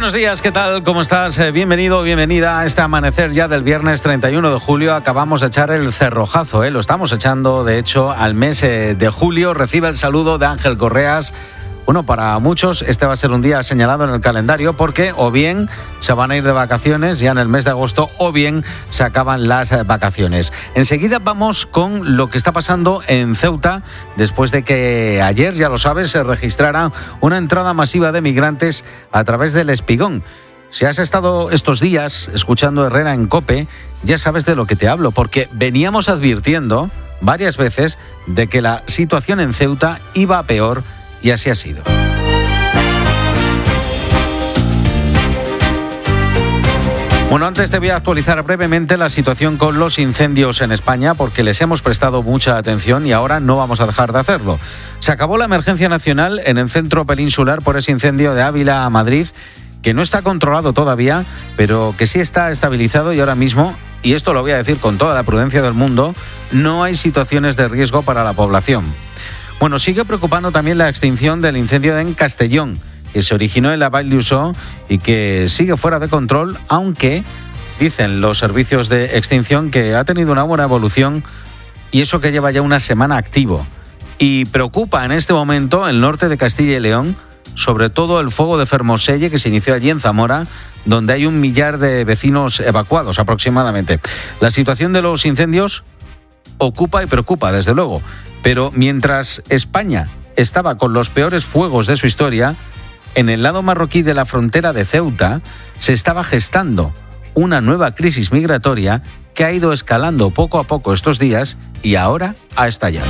Buenos días, ¿qué tal? ¿Cómo estás? Bienvenido, bienvenida a este amanecer ya del viernes 31 de julio. Acabamos de echar el cerrojazo, lo estamos echando, de hecho, al mes de julio. Recibe el saludo de Ángel Correas. Bueno, para muchos este va a ser un día señalado en el calendario porque o bien se van a ir de vacaciones ya en el mes de agosto o bien se acaban las vacaciones. Enseguida vamos con lo que está pasando en Ceuta después de que ayer, ya lo sabes, se registrara una entrada masiva de migrantes a través del Espigón. Si has estado estos días escuchando Herrera en COPE, ya sabes de lo que te hablo, porque veníamos advirtiendo varias veces de que la situación en Ceuta iba a peor. Y así ha sido. Bueno, antes te voy a actualizar brevemente la situación con los incendios en España porque les hemos prestado mucha atención y ahora no vamos a dejar de hacerlo. Se acabó la emergencia nacional en el centro peninsular por ese incendio de Ávila a Madrid, que no está controlado todavía, pero que sí está estabilizado y ahora mismo, y esto lo voy a decir con toda la prudencia del mundo, no hay situaciones de riesgo para la población. Bueno, sigue preocupando también la extinción del incendio en Castellón, que se originó en la Vall d'Uixó y que sigue fuera de control, aunque dicen los servicios de extinción que ha tenido una buena evolución y eso que lleva ya una semana activo. Y preocupa en este momento el norte de Castilla y León, sobre todo el fuego de Fermoselle que se inició allí en Zamora, donde hay 1 millar de vecinos evacuados aproximadamente. La situación de los incendios ocupa y preocupa, desde luego. Pero mientras España estaba con los peores fuegos de su historia, en el lado marroquí de la frontera de Ceuta se estaba gestando una nueva crisis migratoria que ha ido escalando poco a poco estos días y ahora ha estallado.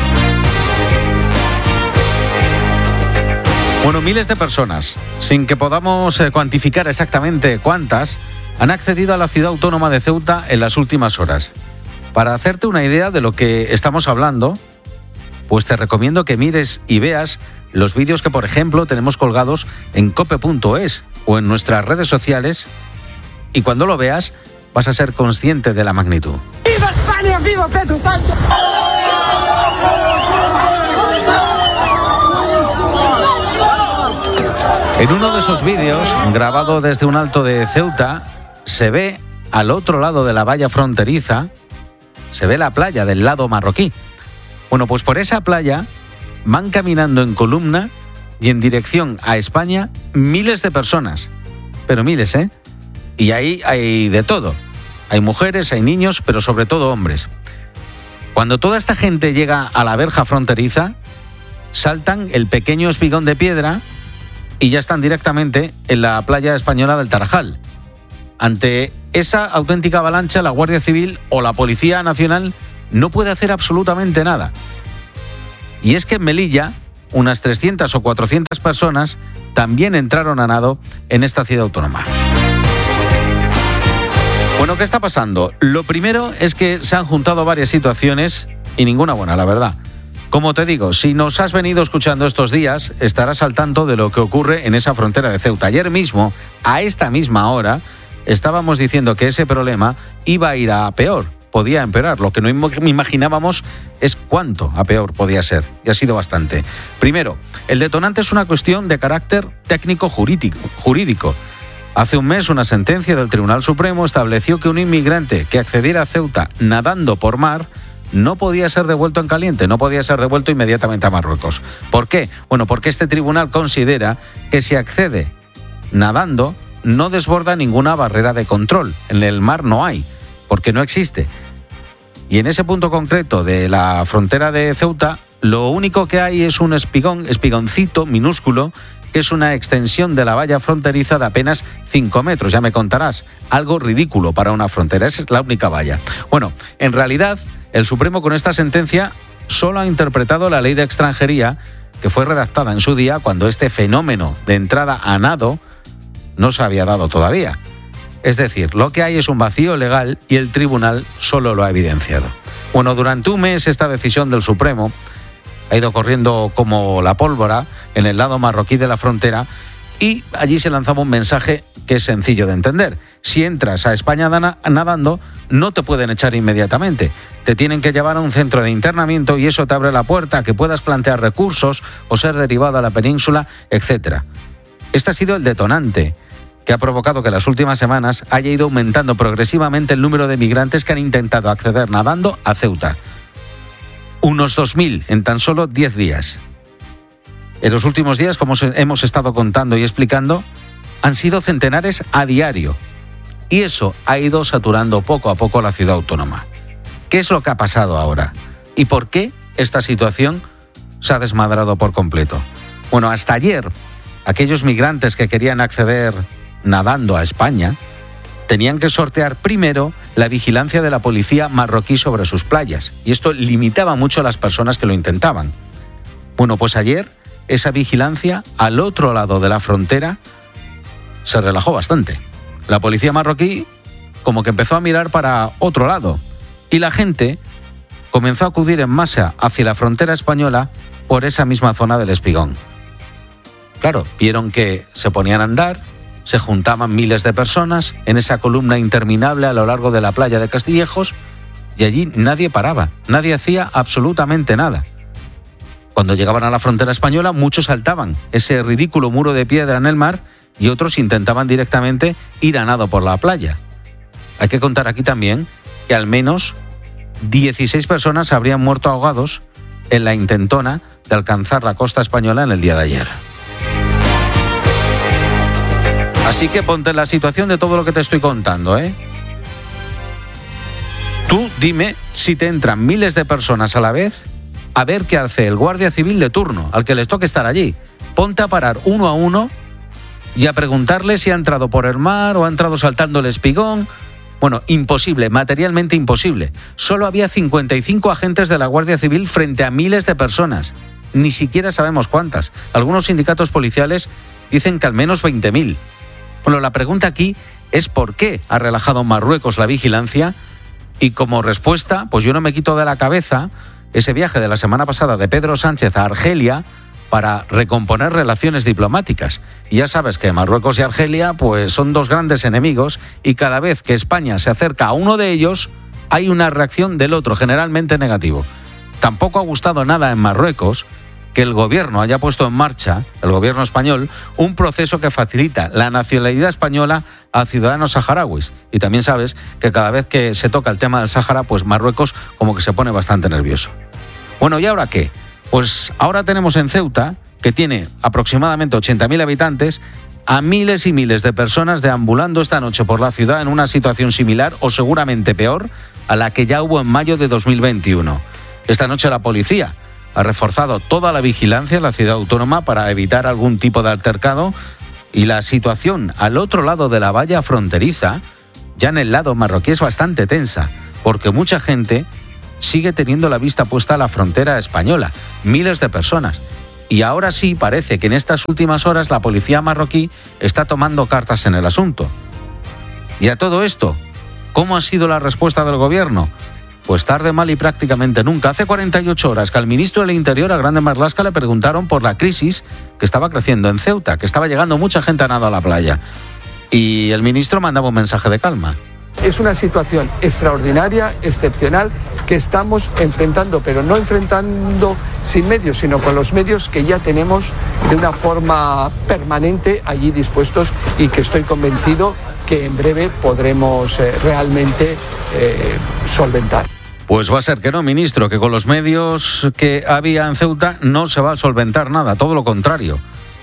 Bueno, miles de personas, sin que podamos cuantificar exactamente cuántas, han accedido a la ciudad autónoma de Ceuta en las últimas horas. Para hacerte una idea de lo que estamos hablando, pues te recomiendo que mires y veas los vídeos que, por ejemplo, tenemos colgados en cope.es o en nuestras redes sociales y cuando lo veas vas a ser consciente de la magnitud. ¡Viva España! ¡Viva Pedro Sánchez! En uno de esos vídeos, grabado desde un alto de Ceuta, se ve al otro lado de la valla fronteriza, se ve la playa del lado marroquí. Bueno, pues por esa playa van caminando en columna y en dirección a España miles de personas. Pero miles, ¿eh? Y ahí hay de todo. Hay mujeres, hay niños, pero sobre todo hombres. Cuando toda esta gente llega a la verja fronteriza, saltan el pequeño espigón de piedra y ya están directamente en la playa española del Tarajal. Ante esa auténtica avalancha, la Guardia Civil o la Policía Nacional no puede hacer absolutamente nada. Y es que en Melilla, unas 300 o 400 personas también entraron a nado en esta ciudad autónoma. Bueno, ¿qué está pasando? Lo primero es que se han juntado varias situaciones y ninguna buena, la verdad. Como te digo, si nos has venido escuchando estos días, estarás al tanto de lo que ocurre en esa frontera de Ceuta. Ayer mismo, a esta misma hora, estábamos diciendo que ese problema iba a ir a peor. Podía empeorar. Lo que no imaginábamos es cuánto a peor podía ser. Y ha sido bastante. Primero, el detonante es una cuestión de carácter técnico-jurídico. Hace un mes, una sentencia del Tribunal Supremo estableció que un inmigrante que accediera a Ceuta nadando por mar no podía ser devuelto en caliente, no podía ser devuelto inmediatamente a Marruecos. ¿Por qué? Bueno, porque este tribunal considera que si accede nadando, no desborda ninguna barrera de control. En el mar no hay, porque no existe. Y en ese punto concreto de la frontera de Ceuta, lo único que hay es un espigoncito minúsculo, que es una extensión de la valla fronteriza de apenas 5 metros, ya me contarás. Algo ridículo para una frontera, esa es la única valla. Bueno, en realidad, el Supremo con esta sentencia solo ha interpretado la ley de extranjería que fue redactada en su día cuando este fenómeno de entrada a nado no se había dado todavía. Es decir, lo que hay es un vacío legal y el tribunal solo lo ha evidenciado. Bueno, durante un mes esta decisión del Supremo ha ido corriendo como la pólvora en el lado marroquí de la frontera y allí se lanzaba un mensaje que es sencillo de entender. Si entras a España nadando, no te pueden echar inmediatamente. Te tienen que llevar a un centro de internamiento y eso te abre la puerta a que puedas plantear recursos o ser derivado a la península, etc. Este ha sido el detonante. que ha provocado que en las últimas semanas haya ido aumentando progresivamente el número de migrantes que han intentado acceder nadando a Ceuta. Unos 2.000 en tan solo 10 días. En los últimos días, como hemos estado contando y explicando, han sido centenares a diario. Y eso ha ido saturando poco a poco la ciudad autónoma. ¿Qué es lo que ha pasado ahora? ¿Y por qué esta situación se ha desmadrado por completo? Bueno, hasta ayer, aquellos migrantes que querían acceder nadando a España tenían que sortear primero la vigilancia de la policía marroquí sobre sus playas. Y esto limitaba mucho a las personas que lo intentaban. Bueno, pues ayer esa vigilancia al otro lado de la frontera se relajó bastante. La policía marroquí como que empezó a mirar para otro lado y la gente comenzó a acudir en masa hacia la frontera española por esa misma zona del Espigón. Claro, vieron que se ponían a andar, se juntaban miles de personas en esa columna interminable a lo largo de la playa de Castillejos y allí nadie paraba, nadie hacía absolutamente nada. Cuando llegaban a la frontera española, muchos saltaban ese ridículo muro de piedra en el mar y otros intentaban directamente ir a nado por la playa. Hay que contar aquí también que al menos 16 personas habrían muerto ahogados en la intentona de alcanzar la costa española en el día de ayer. Así que ponte en la situación de todo lo que te estoy contando, ¿eh? Tú dime si te entran miles de personas a la vez a ver qué hace el guardia civil de turno, al que les toque estar allí. Ponte a parar uno a uno y a preguntarle si ha entrado por el mar o ha entrado saltando el Espigón. Bueno, imposible, materialmente imposible. Solo había 55 agentes de la Guardia Civil frente a miles de personas. Ni siquiera sabemos cuántas. Algunos sindicatos policiales dicen que al menos 20.000. Bueno, la pregunta aquí es ¿por qué ha relajado Marruecos la vigilancia? Y como respuesta, pues yo no me quito de la cabeza ese viaje de la semana pasada de Pedro Sánchez a Argelia para recomponer relaciones diplomáticas. Y ya sabes que Marruecos y Argelia pues son dos grandes enemigos y cada vez que España se acerca a uno de ellos hay una reacción del otro, generalmente negativo. Tampoco ha gustado nada en Marruecos que el gobierno haya puesto en marcha, el gobierno español, un proceso que facilita la nacionalidad española a ciudadanos saharauis. Y también sabes que cada vez que se toca el tema del Sáhara, pues Marruecos como que se pone bastante nervioso. Bueno, ¿y ahora qué? Pues ahora tenemos en Ceuta, que tiene aproximadamente 80.000 habitantes, a miles y miles de personas deambulando esta noche por la ciudad en una situación similar o seguramente peor a la que ya hubo en mayo de 2021. Esta noche la policía ha reforzado toda la vigilancia en la ciudad autónoma para evitar algún tipo de altercado y la situación al otro lado de la valla fronteriza, ya en el lado marroquí, es bastante tensa, porque mucha gente sigue teniendo la vista puesta a la frontera española, miles de personas. Y ahora sí parece que en estas últimas horas la policía marroquí está tomando cartas en el asunto. Y a todo esto, ¿cómo ha sido la respuesta del gobierno? Pues tarde, mal y prácticamente nunca. Hace 48 horas que al ministro del Interior, a Grande Marlaska, le preguntaron por la crisis que estaba creciendo en Ceuta, que estaba llegando mucha gente a nado a la playa. Y el ministro mandaba un mensaje de calma. Es una situación extraordinaria, excepcional, que estamos enfrentando, pero no enfrentando sin medios, sino con los medios que ya tenemos de una forma permanente allí dispuestos y que estoy convencido que en breve podremos realmente solventar. Pues va a ser que no, ministro, que con los medios que había en Ceuta no se va a solventar nada, todo lo contrario.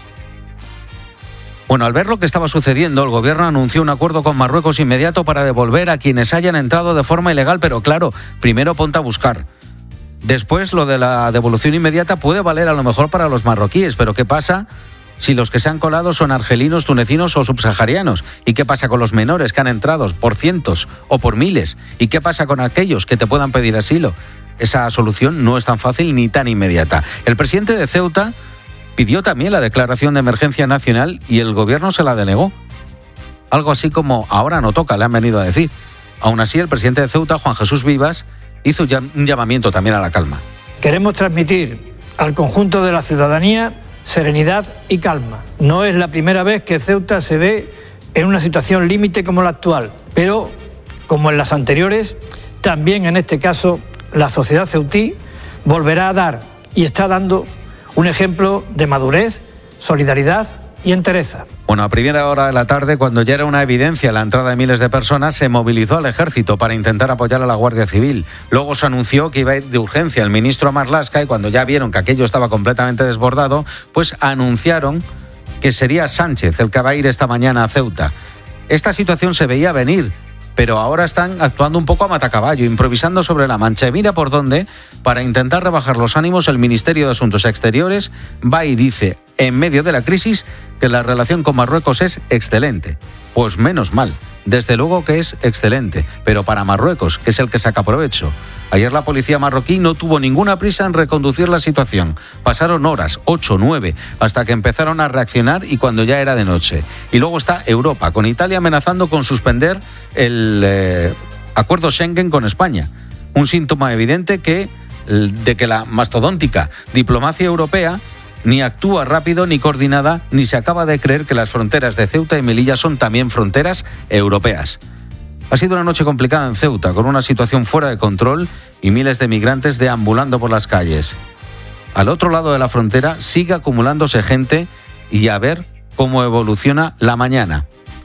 Bueno, al ver lo que estaba sucediendo, el gobierno anunció un acuerdo con Marruecos inmediato para devolver a quienes hayan entrado de forma ilegal, pero claro, primero ponte a buscar. Después, lo de la devolución inmediata puede valer a lo mejor para los marroquíes, pero ¿qué pasa si los que se han colado son argelinos, tunecinos o subsaharianos? ¿Y qué pasa con los menores que han entrado por cientos o por miles? ¿Y qué pasa con aquellos que te puedan pedir asilo? Esa solución no es tan fácil ni tan inmediata. El presidente de Ceuta pidió también la declaración de emergencia nacional y el gobierno se la denegó. Algo así como ahora no toca, le han venido a decir. Aún así, el presidente de Ceuta, Juan Jesús Vivas, hizo un llamamiento también a la calma. Queremos transmitir al conjunto de la ciudadanía serenidad y calma. No es la primera vez que Ceuta se ve en una situación límite como la actual, pero, como en las anteriores, también en este caso la sociedad ceutí volverá a dar y está dando un ejemplo de madurez, solidaridad y entereza. Bueno, a primera hora de la tarde, cuando ya era una evidencia la entrada de miles de personas, se movilizó al ejército para intentar apoyar a la Guardia Civil. Luego se anunció que iba a ir de urgencia el ministro Marlaska y cuando ya vieron que aquello estaba completamente desbordado, pues anunciaron que sería Sánchez el que va a ir esta mañana a Ceuta. Esta situación se veía venir, pero ahora están actuando un poco a matacaballo, improvisando sobre la marcha. Y mira por dónde, para intentar rebajar los ánimos, el Ministerio de Asuntos Exteriores va y dice, en medio de la crisis, que la relación con Marruecos es excelente. Pues menos mal, desde luego que es excelente, pero para Marruecos, que es el que saca provecho. Ayer la policía marroquí no tuvo ninguna prisa en reconducir la situación. Pasaron horas, 8, 9, hasta que empezaron a reaccionar y cuando ya era de noche. Y luego está Europa, con Italia amenazando con suspender el acuerdo Schengen con España. Un síntoma evidente de que la mastodóntica diplomacia europea ni actúa rápido ni coordinada, ni se acaba de creer que las fronteras de Ceuta y Melilla son también fronteras europeas. Ha sido una noche complicada en Ceuta, con una situación fuera de control y miles de migrantes deambulando por las calles. Al otro lado de la frontera sigue acumulándose gente y a ver cómo evoluciona la mañana.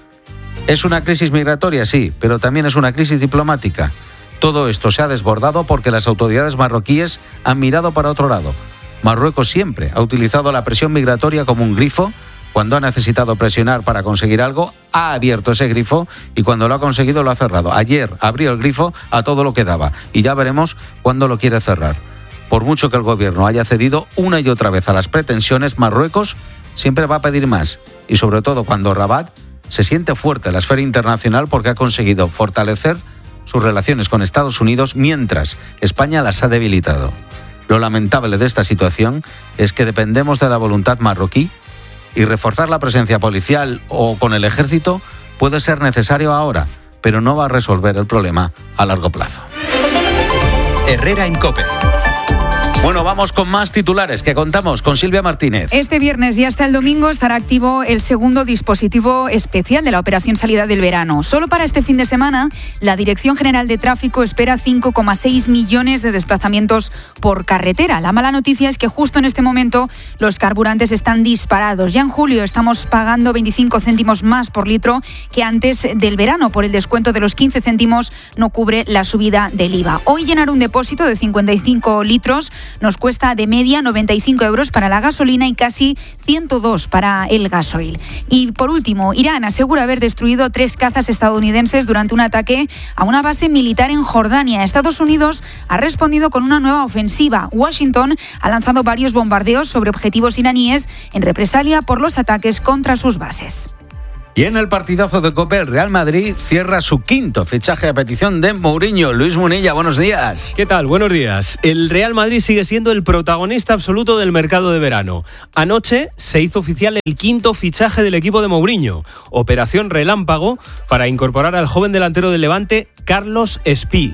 ¿Es una crisis migratoria? Sí, pero también es una crisis diplomática. Todo esto se ha desbordado porque las autoridades marroquíes han mirado para otro lado. Marruecos siempre ha utilizado la presión migratoria como un grifo. Cuando ha necesitado presionar para conseguir algo, ha abierto ese grifo y cuando lo ha conseguido lo ha cerrado. Ayer abrió el grifo a todo lo que daba y ya veremos cuándo lo quiere cerrar. Por mucho que el gobierno haya cedido una y otra vez a las pretensiones, Marruecos siempre va a pedir más. Y sobre todo cuando Rabat se siente fuerte en la esfera internacional porque ha conseguido fortalecer sus relaciones con Estados Unidos mientras España las ha debilitado. Lo lamentable de esta situación es que dependemos de la voluntad marroquí y reforzar la presencia policial o con el ejército puede ser necesario ahora, pero no va a resolver el problema a largo plazo. Herrera en COPE. Bueno, vamos con más titulares que contamos con Silvia Martínez. Este viernes y hasta el domingo estará activo el segundo dispositivo especial de la Operación Salida del Verano. Solo para este fin de semana, la Dirección General de Tráfico espera 5,6 millones de desplazamientos por carretera. La mala noticia es que justo en este momento los carburantes están disparados. Ya en julio estamos pagando 25 céntimos más por litro que antes del verano. Por el descuento de los 15 céntimos no cubre la subida del IVA. Hoy llenar un depósito de 55 litros nos cuesta de media 95 euros para la gasolina y casi 102 para el gasoil. Y por último, Irán asegura haber destruido 3 cazas estadounidenses durante un ataque a una base militar en Jordania. Estados Unidos ha respondido con una nueva ofensiva. Washington ha lanzado varios bombardeos sobre objetivos iraníes en represalia por los ataques contra sus bases. Y en el partidazo de COPE, el Real Madrid cierra su quinto fichaje a petición de Mourinho. Luis Munilla, buenos días. ¿Qué tal? Buenos días. El Real Madrid sigue siendo el protagonista absoluto del mercado de verano. Anoche se hizo oficial el quinto fichaje del equipo de Mourinho. Operación Relámpago para incorporar al joven delantero del Levante, Carlos Espí.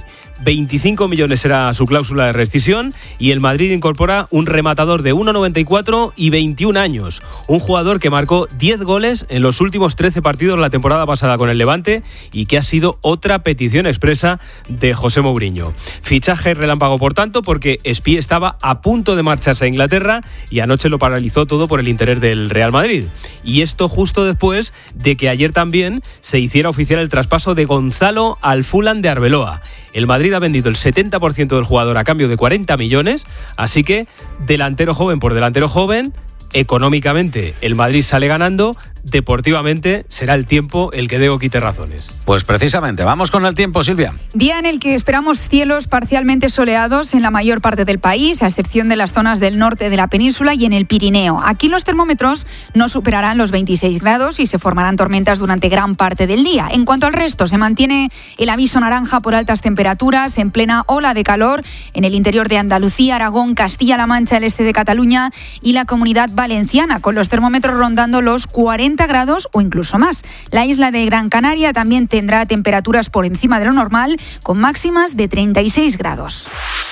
25 millones era su cláusula de rescisión y el Madrid incorpora un rematador de 1,94 y 21 años. Un jugador que marcó 10 goles en los últimos 13 partidos la temporada pasada con el Levante y que ha sido otra petición expresa de José Mourinho. Fichaje relámpago, por tanto, porque Espí estaba a punto de marcharse a Inglaterra y anoche lo paralizó todo por el interés del Real Madrid. Y esto justo después de que ayer también se hiciera oficial el traspaso de Gonzalo al Fulham de Arbeloa. El Madrid ha vendido el 70% del jugador a cambio de 40 millones, así que delantero joven por delantero joven, económicamente el Madrid sale ganando, deportivamente será el tiempo el que dé o quite razones. Pues precisamente, vamos con el tiempo, Silvia. Día en el que esperamos cielos parcialmente soleados en la mayor parte del país, a excepción de las zonas del norte de la península y en el Pirineo. Aquí los termómetros no superarán los 26 grados y se formarán tormentas durante gran parte del día. En cuanto al resto, se mantiene el aviso naranja por altas temperaturas en plena ola de calor en el interior de Andalucía, Aragón, Castilla-La Mancha, el este de Cataluña y la Comunidad Valenciana, con los termómetros rondando los 40 grados o incluso más. La isla de Gran Canaria también tendrá temperaturas por encima de lo normal, con máximas de 36 grados.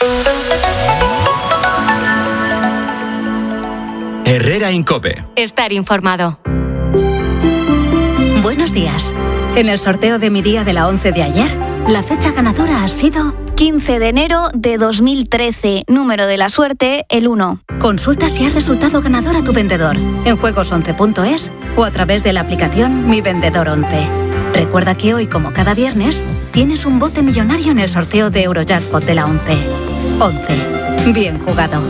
Herrera en COPE. Estar informado. Buenos días. En el sorteo de mi día de la 11 de ayer, la fecha ganadora ha sido 15 de enero de 2013. Número de la suerte, el 1. Consulta si has resultado ganador a tu vendedor en juegos11.es o a través de la aplicación Mi Vendedor 11. Recuerda que hoy, como cada viernes, tienes un bote millonario en el sorteo de Eurojackpot de la 11. 11. Bien jugado.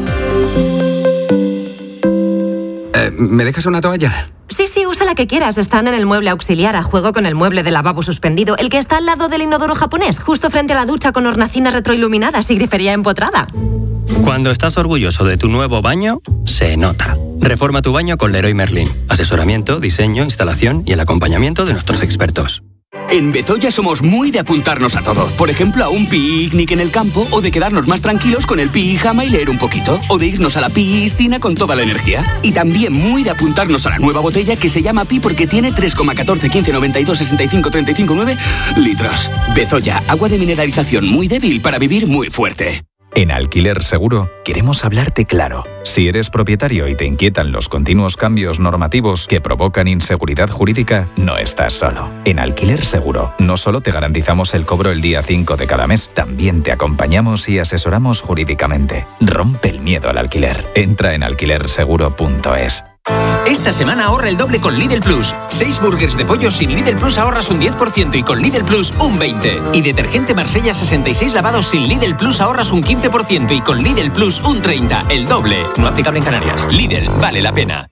¿Me dejas una toalla? Sí, usa la que quieras. Están en el mueble auxiliar a juego con el mueble de lavabo suspendido, el que está al lado del inodoro japonés, justo frente a la ducha con hornacinas retroiluminadas y grifería empotrada. Cuando estás orgulloso de tu nuevo baño, se nota. Reforma tu baño con Leroy Merlin. Asesoramiento, diseño, instalación y el acompañamiento de nuestros expertos. En Bezoya somos muy de apuntarnos a todo. Por ejemplo, a un picnic en el campo, o de quedarnos más tranquilos con el pijama y leer un poquito, o de irnos a la piscina con toda la energía. Y también muy de apuntarnos a la nueva botella que se llama Pi porque tiene 3,14, 15, 92, 65, 35, 9 litros. Bezoya, agua de mineralización muy débil para vivir muy fuerte. En Alquiler Seguro queremos hablarte claro. Si eres propietario y te inquietan los continuos cambios normativos que provocan inseguridad jurídica, no estás solo. En Alquiler Seguro no solo te garantizamos el cobro el día 5 de cada mes, también te acompañamos y asesoramos jurídicamente. Rompe el miedo al alquiler. Entra en alquilerseguro.es. Esta semana ahorra el doble con Lidl Plus. 6 burgers de pollo sin Lidl Plus ahorras un 10% y con Lidl Plus un 20%. Y detergente Marsella 66 lavados sin Lidl Plus ahorras un 15% y con Lidl Plus un 30%. El doble. No aplicable en Canarias. Lidl, vale la pena.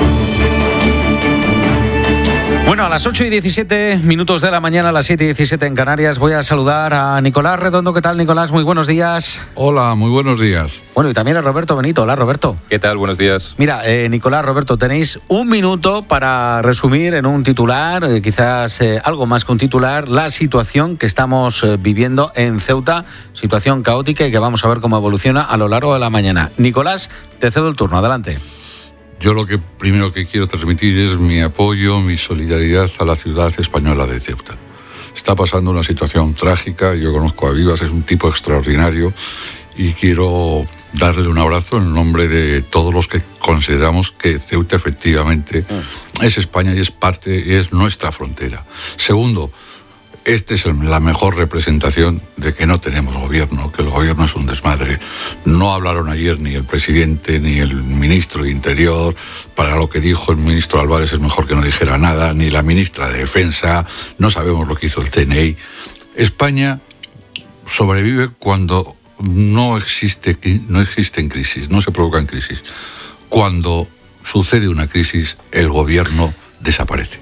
Bueno, a las 8:17 de la mañana, a las 7:17 en Canarias, voy a saludar a Nicolás Redondo. ¿Qué tal, Nicolás? Muy buenos días. Hola, muy buenos días. Bueno, y también a Roberto Benito. Hola, Roberto. ¿Qué tal? Buenos días. Mira, Nicolás, Roberto, tenéis un minuto para resumir en un titular, quizás algo más que un titular, la situación que estamos viviendo en Ceuta, situación caótica y que vamos a ver cómo evoluciona a lo largo de la mañana. Nicolás, te cedo el turno. Adelante. Yo lo que primero que quiero transmitir es mi apoyo, mi solidaridad a la ciudad española de Ceuta. Está pasando una situación trágica, yo conozco a Vivas, es un tipo extraordinario y quiero darle un abrazo en nombre de todos los que consideramos que Ceuta efectivamente es España y es parte, y es nuestra frontera. Segundo, esta es la mejor representación de que no tenemos gobierno, que el gobierno es un desmadre. No hablaron ayer ni el presidente ni el ministro de Interior. Para lo que dijo el ministro Álvarez es mejor que no dijera nada, ni la ministra de Defensa. No sabemos lo que hizo el CNI. España sobrevive cuando no existen crisis, no se provocan crisis. Cuando sucede una crisis, el gobierno desaparece.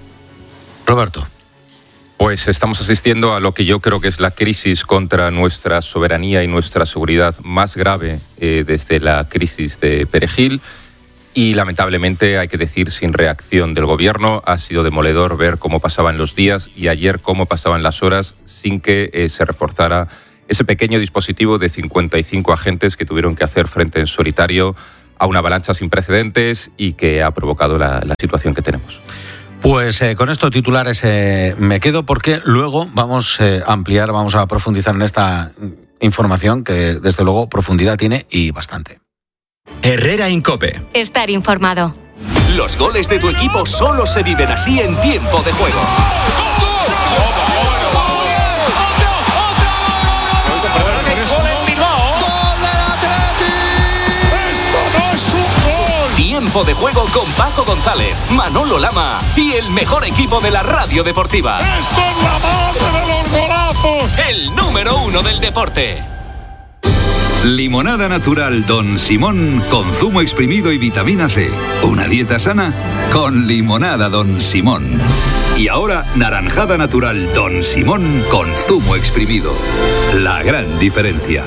Roberto. Pues estamos asistiendo a lo que yo creo que es la crisis contra nuestra soberanía y nuestra seguridad más grave desde la crisis de Perejil y lamentablemente, hay que decir, sin reacción del gobierno. Ha sido demoledor ver cómo pasaban los días y ayer cómo pasaban las horas sin que se reforzara ese pequeño dispositivo de 55 agentes que tuvieron que hacer frente en solitario a una avalancha sin precedentes y que ha provocado la situación que tenemos. Pues con estos titulares me quedo porque luego vamos a ampliar, vamos a profundizar en esta información que desde luego profundidad tiene y bastante. Herrera Incope. Estar informado. Los goles de tu equipo solo se viven así en tiempo de juego. Tiempo de juego con Paco González, Manolo Lama y el mejor equipo de la radio deportiva. ¡Esto es la madre de los golazos! El número 1 del deporte. Limonada natural Don Simón con zumo exprimido y vitamina C. Una dieta sana con limonada Don Simón. Y ahora naranjada natural Don Simón con zumo exprimido. La gran diferencia.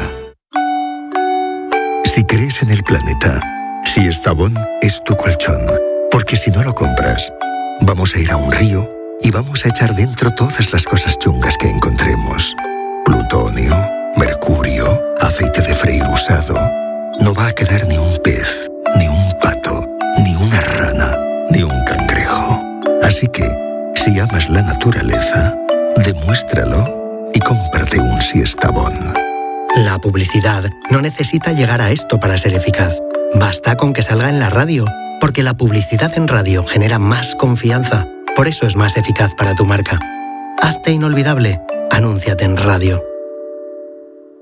Si crees en el planeta, Si Estabón es tu colchón, porque si no lo compras, vamos a ir a un río y vamos a echar dentro todas las cosas chungas que encontremos. Plutonio, mercurio, aceite de freír usado. No va a quedar ni un pez, ni un pato, ni una rana, ni un cangrejo. Así que, si amas la naturaleza, demuéstralo y cómprate un Si Estabón. La publicidad no necesita llegar a esto para ser eficaz. Basta con que salga en la radio, porque la publicidad en radio genera más confianza. Por eso es más eficaz para tu marca. Hazte inolvidable. Anúnciate en radio.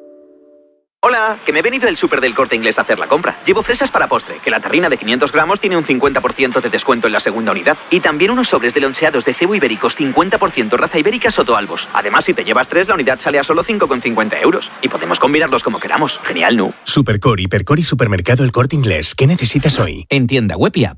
Hola, que me he venido del súper del Corte Inglés a hacer la compra. Llevo fresas para postre, que la tarrina de 500 gramos tiene un 50% de descuento en la segunda unidad. Y también unos sobres de loncheados de cebo ibéricos 50% raza ibérica Soto Albos. Además, si te llevas 3, la unidad sale a solo 5,50 €. Y podemos combinarlos como queramos. Genial, ¿no? Supercore, Hipercore y Supermercado El Corte Inglés. ¿Qué necesitas hoy? En tienda web y app.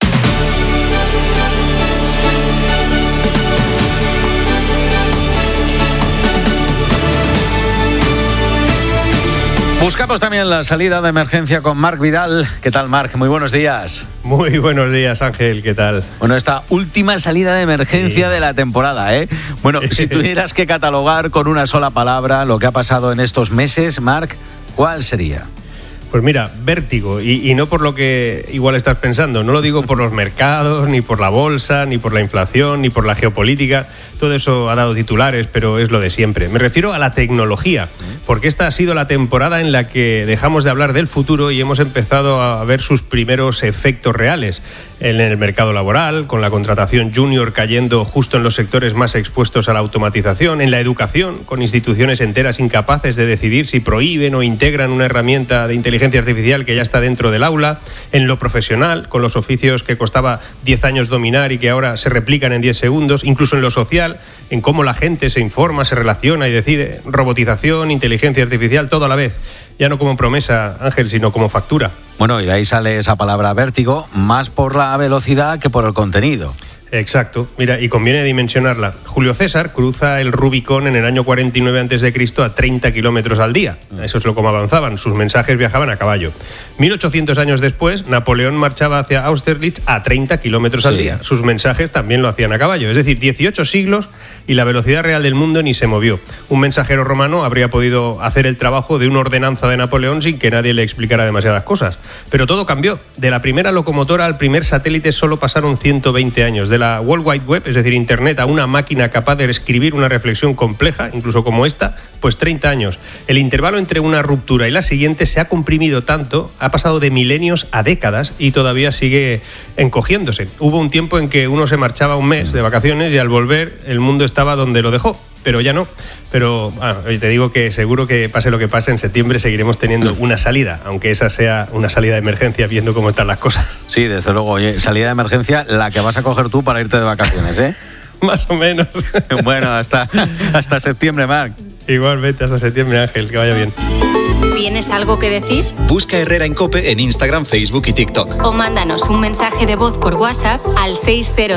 Buscamos también la salida de emergencia con Marc Vidal. ¿Qué tal, Marc? Muy buenos días. Muy buenos días, Ángel. ¿Qué tal? Bueno, esta última salida de emergencia de la temporada, ¿eh? Bueno, si tuvieras que catalogar con una sola palabra lo que ha pasado en estos meses, Marc, ¿cuál sería? Pues mira, vértigo, y no por lo que igual estás pensando, no lo digo por los mercados, ni por la bolsa, ni por la inflación, ni por la geopolítica, todo eso ha dado titulares, pero es lo de siempre. Me refiero a la tecnología, porque esta ha sido la temporada en la que dejamos de hablar del futuro y hemos empezado a ver sus primeros efectos reales en el mercado laboral, con la contratación junior cayendo justo en los sectores más expuestos a la automatización, en la educación, con instituciones enteras incapaces de decidir si prohíben o integran una herramienta de inteligencia artificial que ya está dentro del aula, en lo profesional, con los oficios que costaba 10 años dominar y que ahora se replican en 10 segundos, incluso en lo social, en cómo la gente se informa, se relaciona y decide, robotización, inteligencia artificial, todo a la vez. Ya no como promesa, Ángel, sino como factura. Bueno, y de ahí sale esa palabra vértigo, más por la velocidad que por el contenido. Exacto. Mira, y conviene dimensionarla. Julio César cruza el Rubicón en el año 49 a.C. a 30 kilómetros al día. Eso es lo como avanzaban. Sus mensajes viajaban a caballo. 1800 años después, Napoleón marchaba hacia Austerlitz a 30 kilómetros al día. Sus mensajes también lo hacían a caballo. Es decir, 18 siglos y la velocidad real del mundo ni se movió. Un mensajero romano habría podido hacer el trabajo de una ordenanza de Napoleón sin que nadie le explicara demasiadas cosas. Pero todo cambió. De la primera locomotora al primer satélite solo pasaron 120 años. De la World Wide Web, es decir, Internet, a una máquina capaz de escribir una reflexión compleja, incluso como esta, pues 30 años. El intervalo entre una ruptura y la siguiente se ha comprimido tanto, ha pasado de milenios a décadas y todavía sigue encogiéndose. Hubo un tiempo en que uno se marchaba un mes de vacaciones y al volver el mundo estaba donde lo dejó. Pero ya no. Pero te digo que seguro que pase lo que pase, en septiembre seguiremos teniendo una salida, aunque esa sea una salida de emergencia viendo cómo están las cosas. Sí, desde luego. Oye, salida de emergencia la que vas a coger tú para irte de vacaciones, ¿eh? Más o menos. Bueno, hasta septiembre, Marc. Igualmente, hasta septiembre, Ángel. Que vaya bien. ¿Tienes algo que decir? Busca Herrera en COPE en Instagram, Facebook y TikTok. O mándanos un mensaje de voz por WhatsApp al 600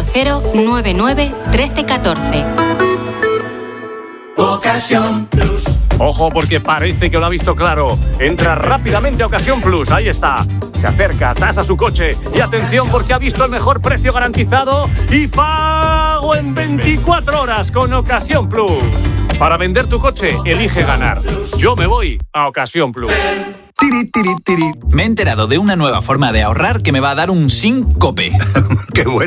99 1314. Ocasión Plus. Ojo, porque parece que lo ha visto claro. Entra rápidamente a Ocasión Plus, ahí está. Se acerca, tasa su coche y atención porque ha visto el mejor precio garantizado y pago en 24 horas con Ocasión Plus. Para vender tu coche, elige ganar. Yo me voy a Ocasión Plus. Tiri, tiri, tiri. Me he enterado de una nueva forma de ahorrar que me va a dar un síncope. ¡Qué bueno!